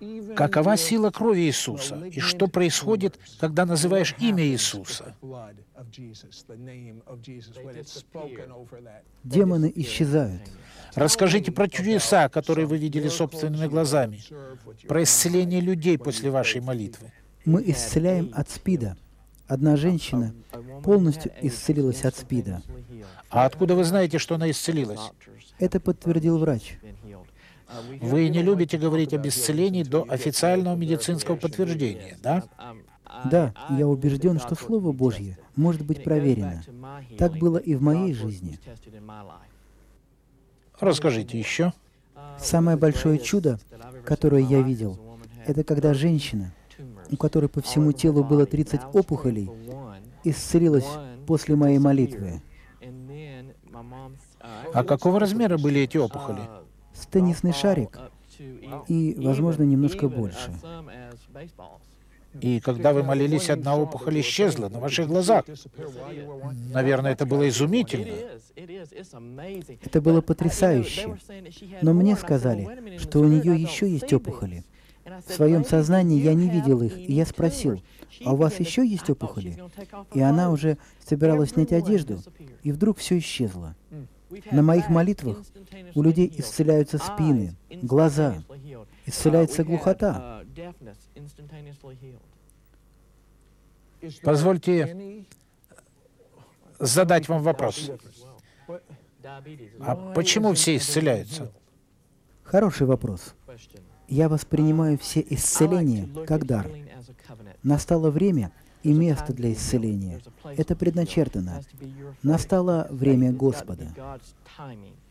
Какова сила крови Иисуса? И что происходит, когда называешь имя Иисуса? Демоны исчезают. Расскажите про чудеса, которые вы видели собственными глазами, про исцеление людей после вашей молитвы. Мы исцеляем от СПИДа. Одна женщина полностью исцелилась от СПИДа. А откуда вы знаете, что она исцелилась? Это подтвердил врач. Вы не любите говорить об исцелении до официального медицинского подтверждения, да? Да, я убежден, что Слово Божье может быть проверено. Так было и в моей жизни. Расскажите еще. Самое большое чудо, которое я видел, это когда женщина, у которой по всему телу было 30 опухолей, исцелилась после моей молитвы. А какого размера были эти опухоли? С теннисный шарик и, возможно, немножко больше. И когда вы молились, одна опухоль исчезла на ваших глазах. Наверное, это было изумительно. Это было потрясающе. Но мне сказали, что у нее еще есть опухоли. В своем сознании я не видел их, и я спросил, а у вас еще есть опухоли? И она уже собиралась снять одежду, и вдруг все исчезло. На моих молитвах у людей исцеляются спины, глаза, исцеляется глухота. Позвольте задать вам вопрос. А почему все исцеляются? Хороший вопрос. Я воспринимаю все исцеления как дар. Настало время и место для исцеления. Это предначертано. Настало время Господа.